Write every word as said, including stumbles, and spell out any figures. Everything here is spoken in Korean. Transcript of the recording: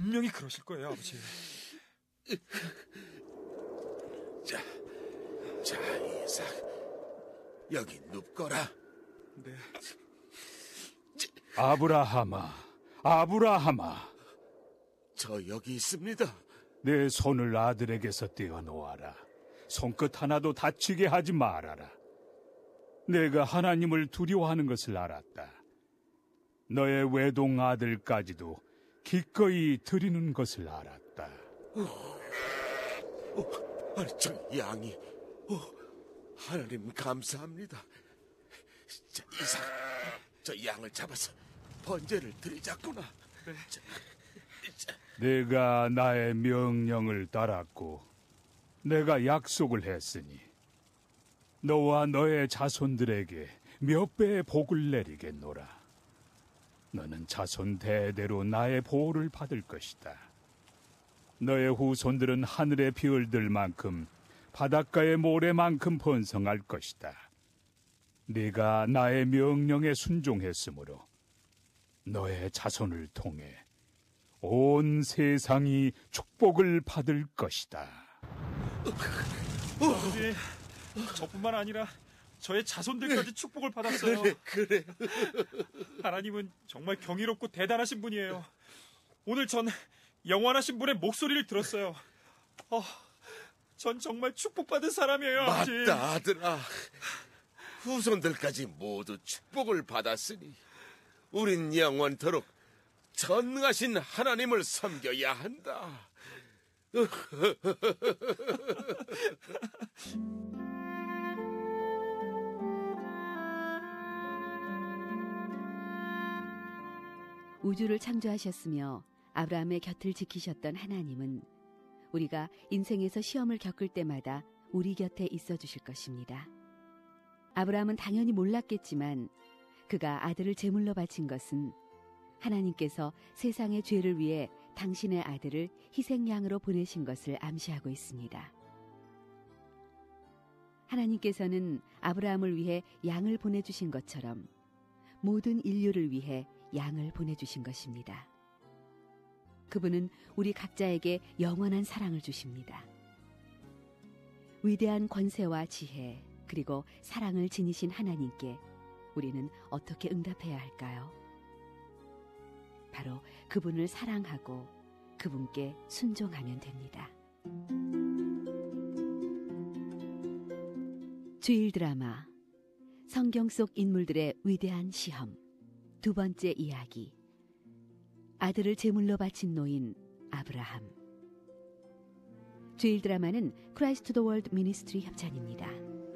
분명히 그러실 거예요, 아버지. 자, 자, 이삭, 여기 눕거라. 네. 아브라함아, 아브라함아. 저 여기 있습니다. 내 손을 아들에게서 떼어놓아라. 손끝 하나도 다치게 하지 말아라. 내가 하나님을 두려워하는 것을 알았다. 너의 외동 아들까지도 기꺼이 드리는 것을 알았다. 어, 어, 아니, 저 양이, 어, 하나님 감사합니다. 자, 이삭, 저 양을 잡아서 번제를 드리자꾸나. 네. 자, 자. 내가 나의 명령을 따랐고 내가 약속을 했으니 너와 너의 자손들에게 몇 배의 복을 내리겠노라. 너는 자손 대대로 나의 보호를 받을 것이다. 너의 후손들은 하늘의 별들만큼 바닷가의 모래만큼 번성할 것이다. 네가 나의 명령에 순종했으므로 너의 자손을 통해 온 세상이 축복을 받을 것이다. 아버지, 저뿐만 아니라 저의 자손들까지 축복을 받았어요. 그래, 그래. 하나님은 정말 경이롭고 대단하신 분이에요. 오늘 전 영원하신 분의 목소리를 들었어요. 어, 전 정말 축복받은 사람이에요, 아버지. 맞다, 아들아. 후손들까지 모두 축복을 받았으니 우린 영원토록 전능하신 하나님을 섬겨야 한다. 우주를 창조하셨으며 아브라함의 곁을 지키셨던 하나님은 우리가 인생에서 시험을 겪을 때마다 우리 곁에 있어 주실 것입니다. 아브라함은 당연히 몰랐겠지만 그가 아들을 제물로 바친 것은 하나님께서 세상의 죄를 위해 당신의 아들을 희생양으로 보내신 것을 암시하고 있습니다. 하나님께서는 아브라함을 위해 양을 보내주신 것처럼 모든 인류를 위해 양을 보내주신 것입니다. 그분은 우리 각자에게 영원한 사랑을 주십니다. 위대한 권세와 지혜 그리고 사랑을 지니신 하나님께 우리는 어떻게 응답해야 할까요? 바로 그분을 사랑하고 그분께 순종하면 됩니다. 주일 드라마 성경 속 인물들의 위대한 시험 두 번째 이야기 아들을 제물로 바친 노인 아브라함. 주일 드라마는 크라이스트 더 월드 미니스트리 협찬입니다.